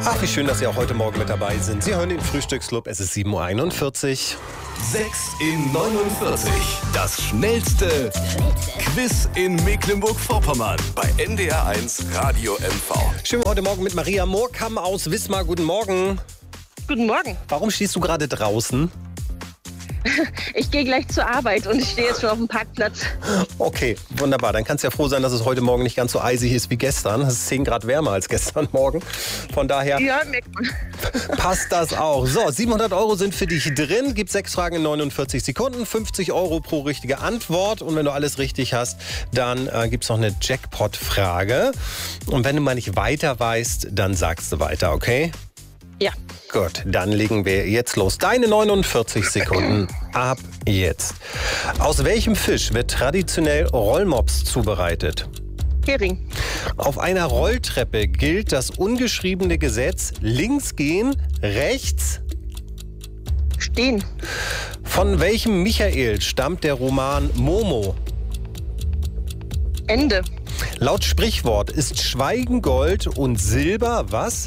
Ach, wie schön, dass Sie auch heute Morgen mit dabei sind. Sie hören den Frühstücksclub, es ist 7.41 Uhr. 6 in 49. Das schnellste Quiz in Mecklenburg-Vorpommern bei NDR1 Radio MV. Schön heute Morgen mit Maria Moorkamp aus Wismar. Guten Morgen. Guten Morgen. Warum stehst du gerade draußen? Ich gehe gleich zur Arbeit und ich stehe jetzt schon auf dem Parkplatz. Okay, wunderbar. Dann kannst du ja froh sein, dass es heute Morgen nicht ganz so eisig ist wie gestern. Es ist 10 Grad wärmer als gestern Morgen. Von daher Ja, merkt man. passt das auch. So, 700 Euro sind für dich drin. Gibt 6 Fragen in 49 Sekunden. 50 Euro pro richtige Antwort. Und wenn du alles richtig hast, dann gibt es noch eine Jackpot-Frage. Und wenn du mal nicht weiter weißt, dann sagst du weiter, okay? Ja. Gut, dann legen wir jetzt los. Deine 49 Sekunden ab jetzt. Aus welchem Fisch wird traditionell Rollmops zubereitet? Hering. Auf einer Rolltreppe gilt das ungeschriebene Gesetz: links gehen, rechts. Stehen. Von welchem Michael stammt der Roman Momo? Ende. Laut Sprichwort ist Schweigen Gold und Silber was?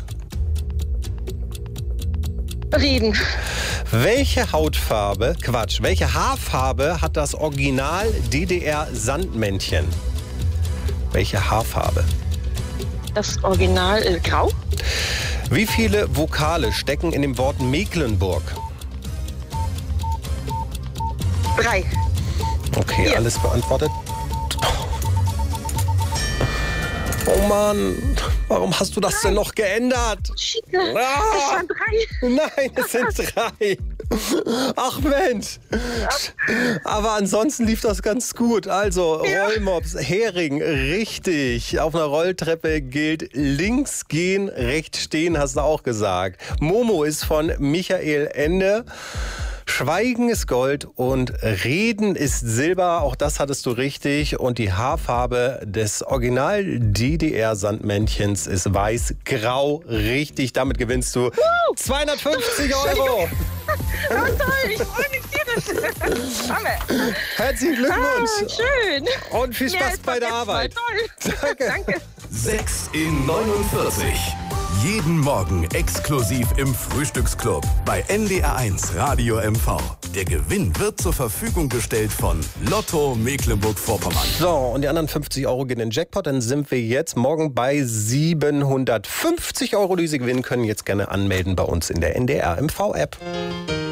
Reden. Welche Haarfarbe hat das Original DDR-Sandmännchen? Welche Haarfarbe? Das Original grau. Wie viele Vokale stecken in dem Wort Mecklenburg? 3. Okay, 4. alles beantwortet. Oh Mann, warum hast du das denn noch geändert? Schicke. Das waren 3. Nein, es sind 3. Ach Mensch. Aber ansonsten lief das ganz gut. Also Rollmops, Hering, richtig. Auf einer Rolltreppe gilt links gehen, rechts stehen, hast du auch gesagt. Momo ist von Michael Ende. Schweigen ist Gold und Reden ist Silber. Auch das hattest du richtig. Und die Haarfarbe des Original-DDR-Sandmännchens ist weiß-grau. Richtig, damit gewinnst du 250 Euro. Oh, toll, ich freue mich tierisch. Herzlichen Glückwunsch. Schön. Und viel Spaß bei der Arbeit. Toll. Danke. 6 in 49. Jeden Morgen exklusiv im Frühstücksclub bei NDR1 Radio MV. Der Gewinn wird zur Verfügung gestellt von Lotto Mecklenburg-Vorpommern. So, und die anderen 50 Euro gehen in den Jackpot. Dann sind wir jetzt morgen bei 750 Euro, die Sie gewinnen können. Jetzt gerne anmelden bei uns in der NDR MV-App.